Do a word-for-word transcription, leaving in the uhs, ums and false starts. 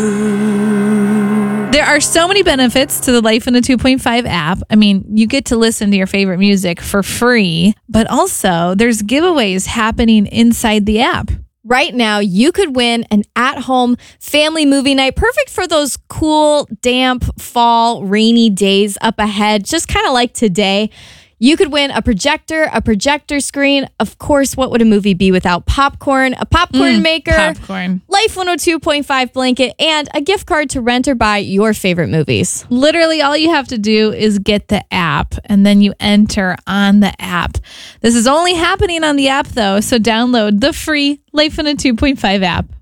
There are so many benefits to the Life in a two point five app. I mean, you get to listen to your favorite music for free, but also there's giveaways happening inside the app. Right now, you could win an at-home family movie night, perfect for those cool, damp, fall, rainy days up ahead, just kind of like today. You could win a projector, a projector screen. Of course, what would a movie be without popcorn, a popcorn Mm, maker, popcorn. Life one oh two point five blanket, and a gift card to rent or buy your favorite movies. Literally, all you have to do is get the app, and then you enter on the app. This is only happening on the app, though, so download the free Life in a two point five app.